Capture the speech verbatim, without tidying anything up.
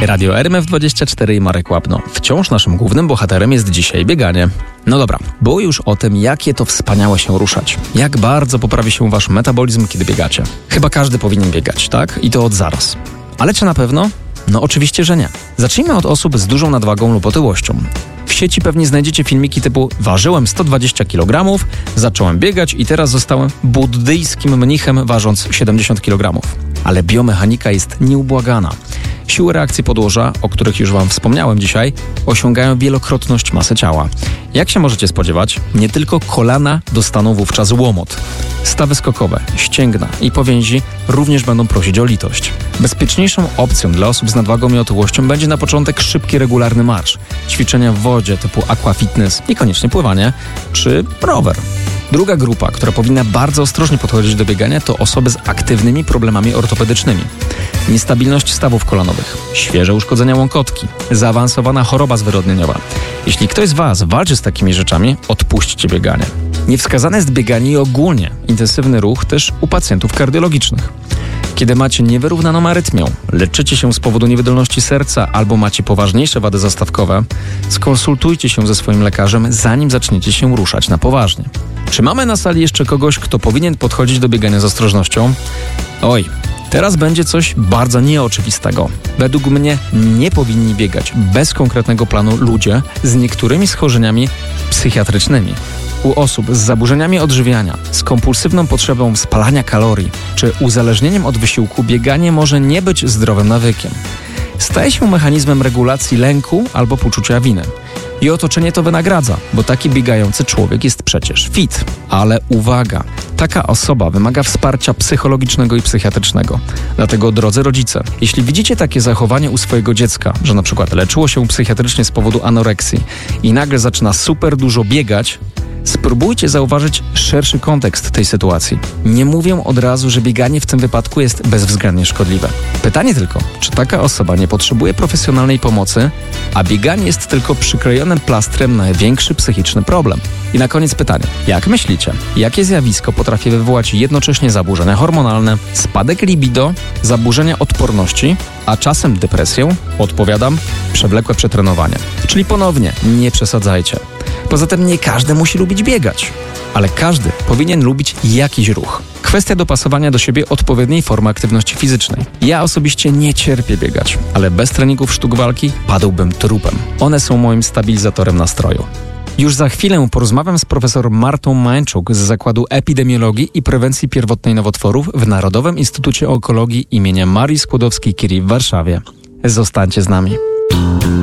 Radio R M F dwadzieścia cztery i Marek Łapno. Wciąż naszym głównym bohaterem jest dzisiaj bieganie. No dobra, było już o tym, jakie to wspaniałe się ruszać. Jak bardzo poprawi się wasz metabolizm, kiedy biegacie. Chyba każdy powinien biegać, tak? I to od zaraz. Ale czy na pewno? No oczywiście, że nie. Zacznijmy od osób z dużą nadwagą lub otyłością. W sieci pewnie znajdziecie filmiki typu ważyłem sto dwadzieścia kilogramów, zacząłem biegać i teraz zostałem buddyjskim mnichem ważąc siedemdziesiąt kilogramów. Ale biomechanika jest nieubłagana. Siły reakcji podłoża, o których już wam wspomniałem dzisiaj, osiągają wielokrotność masy ciała. Jak się możecie spodziewać, nie tylko kolana dostaną wówczas łomot. Stawy skokowe, ścięgna i powięzi również będą prosić o litość. Bezpieczniejszą opcją dla osób z nadwagą i otyłością będzie na początek szybki, regularny marsz, ćwiczenia w wodzie typu aquafitness, niekoniecznie pływanie, czy rower. Druga grupa, która powinna bardzo ostrożnie podchodzić do biegania, to osoby z aktywnymi problemami ortopedycznymi. Niestabilność stawów kolanowych, świeże uszkodzenia łąkotki, zaawansowana choroba zwyrodnieniowa. Jeśli ktoś z was walczy z takimi rzeczami, odpuśćcie bieganie. Niewskazane jest bieganie i ogólnie intensywny ruch też u pacjentów kardiologicznych. Kiedy macie niewyrównaną arytmię, leczycie się z powodu niewydolności serca albo macie poważniejsze wady zastawkowe, skonsultujcie się ze swoim lekarzem, zanim zaczniecie się ruszać na poważnie. Czy mamy na sali jeszcze kogoś, kto powinien podchodzić do biegania z ostrożnością? Oj, teraz będzie coś bardzo nieoczywistego. Według mnie nie powinni biegać bez konkretnego planu ludzie z niektórymi schorzeniami psychiatrycznymi. U osób z zaburzeniami odżywiania, z kompulsywną potrzebą spalania kalorii czy uzależnieniem od wysiłku bieganie może nie być zdrowym nawykiem. Staje się mechanizmem regulacji lęku albo poczucia winy. I otoczenie to wynagradza, bo taki biegający człowiek jest przecież fit. Ale uwaga, taka osoba wymaga wsparcia psychologicznego i psychiatrycznego. Dlatego, drodzy rodzice, jeśli widzicie takie zachowanie u swojego dziecka, że na przykład leczyło się psychiatrycznie z powodu anoreksji i nagle zaczyna super dużo biegać, spróbujcie zauważyć szerszy kontekst tej sytuacji. Nie mówię od razu, że bieganie w tym wypadku jest bezwzględnie szkodliwe. Pytanie tylko, czy taka osoba nie potrzebuje profesjonalnej pomocy, a bieganie jest tylko przyklejonym plastrem na największy psychiczny problem. I na koniec pytanie, jak myślicie, jakie zjawisko potrafi wywołać jednocześnie zaburzenia hormonalne, spadek libido, zaburzenia odporności, a czasem depresję? Odpowiadam, przewlekłe przetrenowanie. Czyli ponownie, nie przesadzajcie. Poza tym nie każdy musi lubić biegać, ale każdy powinien lubić jakiś ruch. Kwestia dopasowania do siebie odpowiedniej formy aktywności fizycznej. Ja osobiście nie cierpię biegać, ale bez treningów sztuk walki padłbym trupem. One są moim stabilizatorem nastroju. Już za chwilę porozmawiam z profesor Martą Mańczuk z Zakładu Epidemiologii i Prewencji Pierwotnej Nowotworów w Narodowym Instytucie Onkologii imienia Marii Skłodowskiej-Curie w Warszawie. Zostańcie z nami.